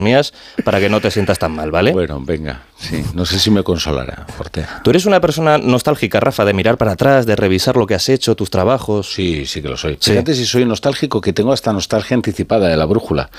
mías para que no te sientas tan mal, ¿vale? Bueno, venga, sí, no sé si me consolará, Ortega. Tú eres una persona nostálgica, Rafa, de mirar para atrás, de revisar lo que has hecho, tus trabajos. Sí, sí que lo soy. Sí. Fíjate si soy nostálgico, que tengo hasta nostalgia anticipada de la brújula.